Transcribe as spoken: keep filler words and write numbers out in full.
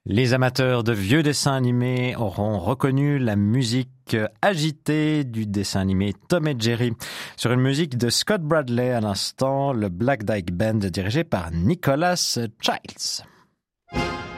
Les amateurs de vieux dessins animés auront reconnu la musique agitée du dessin animé Tom et Jerry. Sur une musique de Scott Bradley à l'instant, le Black Dyke Band dirigé par Nicholas Childs.